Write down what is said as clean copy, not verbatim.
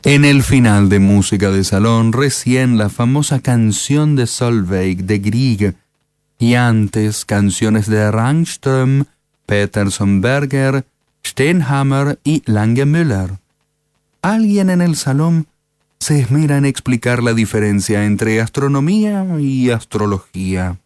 En el final de Música de Salón, recién la famosa canción de Solveig de Grieg, y antes canciones de Rangström, Peterson Berger, Steinhammer y Langemüller. Alguien en el salón se esmera en explicar la diferencia entre astronomía y astrología.